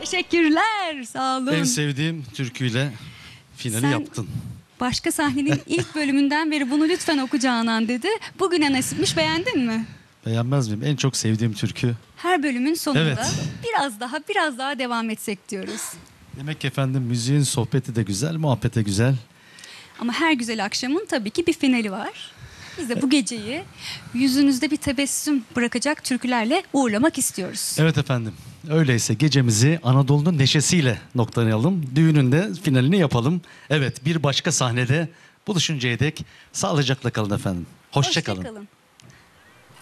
Teşekkürler. Sağ olun. En sevdiğim türküyle finali Sen- yaptın. Başka sahnenin ilk bölümünden beri bunu lütfen oku Canan dedi. Bugüne nasipmiş, beğendin mi? Beğenmez miyim? En çok sevdiğim türkü. Her bölümün sonunda Evet. biraz daha devam etsek diyoruz. Demek ki efendim müziğin sohbeti de güzel, muhabbete güzel. Ama her güzel akşamın tabii ki bir finali var. Biz de bu geceyi yüzünüzde bir tebessüm bırakacak türkülerle uğurlamak istiyoruz. Evet efendim. Öyleyse gecemizi Anadolu'nun neşesiyle noktalayalım. Düğünün de finalini yapalım. Evet, bir başka sahnede buluşuncaya dek sağlıcakla kalın efendim. Hoşça kalın. Hoşça kalın.